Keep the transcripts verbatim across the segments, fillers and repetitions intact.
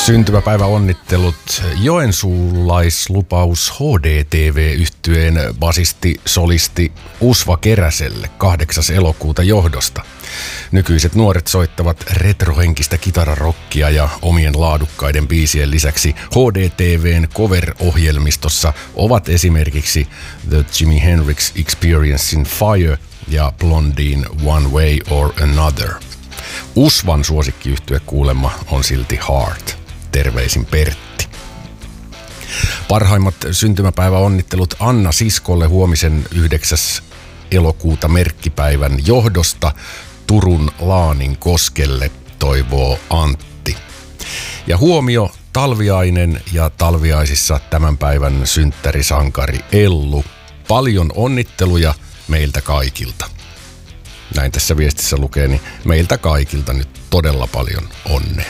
Syntymäpäiväonnittelut joensuulaislupaus H D T V-yhtyeen basisti, solisti Usva Keräselle kahdeksas elokuuta johdosta. Nykyiset nuoret soittavat retrohenkistä kitararokkia ja omien laadukkaiden biisien lisäksi H D T V:n cover-ohjelmistossa ovat esimerkiksi The Jimi Hendrix Experience in Fire ja Blondien One Way or Another. Usvan suosikkiyhtye kuulemma on silti Heart. Terveisin Pertti. Parhaimmat syntymäpäiväonnittelut Anna siskolle huomisen yhdeksäs elokuuta merkkipäivän johdosta Turun Laanin koskelle, toivoo Antti. Ja huomio Talviainen ja Talviaisissa tämän päivän synttärisankari Ellu. Paljon onnitteluja meiltä kaikilta. Näin tässä viestissä lukee, niin meiltä kaikilta nyt todella paljon onnea.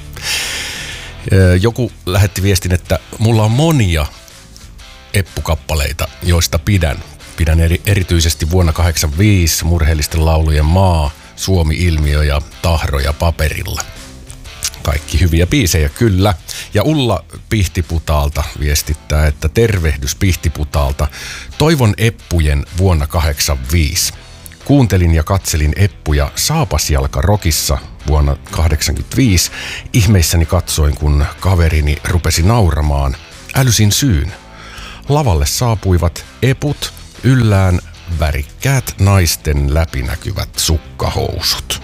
Joku lähetti viestin, että mulla on monia Eppu-kappaleita, joista pidän. Pidän eri, erityisesti vuonna kahdeksankymmentäviisi Murheellisten laulujen maa, Suomi-ilmiö ja Tahroja paperilla. Kaikki hyviä biisejä, kyllä. Ja Ulla Pihtiputaalta viestittää, että tervehdys Pihtiputaalta. Toivon Eppujen vuonna kahdeksankymmentäviisi. Kuuntelin ja katselin Eppuja Saapasjalka Rockissa vuonna kahdeksankymmentäviisi. Ihmeissäni katsoin, kun kaverini rupesi nauramaan. Älysin syyn. Lavalle saapuivat Eput, yllään värikkäät naisten läpinäkyvät sukkahousut.